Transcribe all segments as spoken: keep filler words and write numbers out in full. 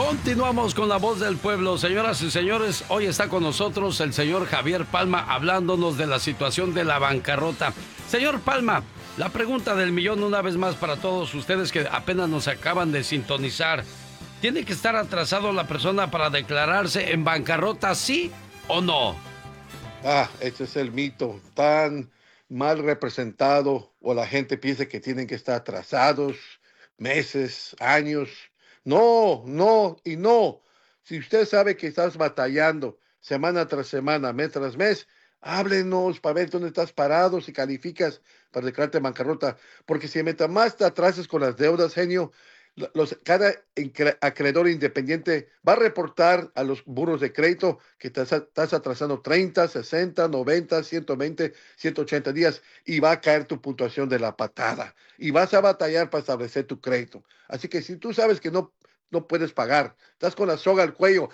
Continuamos con la voz del pueblo. Señoras y señores, hoy está con nosotros el señor Javier Palma hablándonos de la situación de la bancarrota. Señor Palma, la pregunta del millón una vez más para todos ustedes que apenas nos acaban de sintonizar. ¿Tiene que estar atrasado la persona para declararse en bancarrota, sí o no? Ah, ese es el mito tan mal representado, o la gente piensa que tienen que estar atrasados meses, años. No, no y no. Si usted sabe que estás batallando semana tras semana, mes tras mes, háblenos para ver dónde estás parado, si calificas para declararte en bancarrota. Porque si mientras más te atrases con las deudas, genio, los, cada acreedor independiente va a reportar a los buros de crédito que estás, estás atrasando treinta, sesenta, noventa, ciento veinte, ciento ochenta días y va a caer tu puntuación de la patada y vas a batallar para establecer tu crédito. Así que si tú sabes que no, no puedes pagar, estás con la soga al cuello,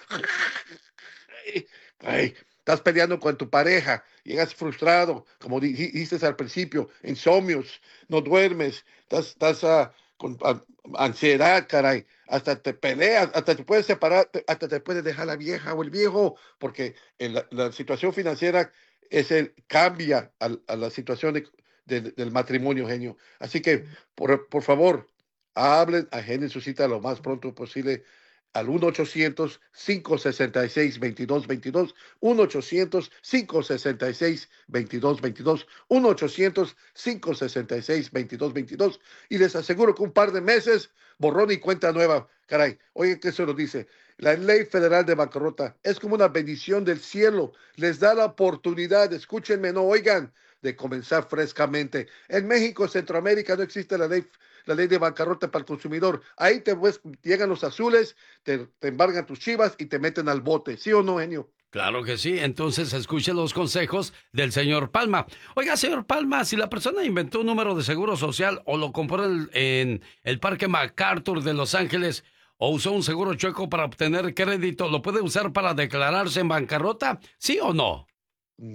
ay, estás peleando con tu pareja, llegas frustrado, como dijiste al principio, insomnios, no duermes, estás, estás uh, con uh, ansiedad, caray, hasta te peleas, hasta te puedes separar, hasta te puedes dejar la vieja o el viejo, porque en la, la situación financiera es el, cambia a, a la situación de, de, del matrimonio, genio. Así que, por, por favor, hablen, agenden su cita lo más pronto posible al uno ochocientos, cinco sesenta y seis, veintidós veintidós, uno ochocientos, cinco sesenta y seis, veintidós veintidós, uno ochocientos, cinco sesenta y seis, veintidós veintidós, y les aseguro que un par de meses, borrón y cuenta nueva. Caray, oye, ¿qué se lo dice? La ley federal de bancarrota es como una bendición del cielo. Les da la oportunidad, escúchenme, no oigan, de comenzar frescamente. En México, Centroamérica, no existe la ley la ley de bancarrota para el consumidor. Ahí te pues, llegan los azules, te, te embargan tus chivas y te meten al bote. ¿Sí o no, genio? Claro que sí. Entonces escuche los consejos del señor Palma. Oiga, señor Palma, si la persona inventó un número de seguro social o lo compró en, en el Parque MacArthur de Los Ángeles o usó un seguro chueco para obtener crédito, ¿lo puede usar para declararse en bancarrota? ¿Sí o no?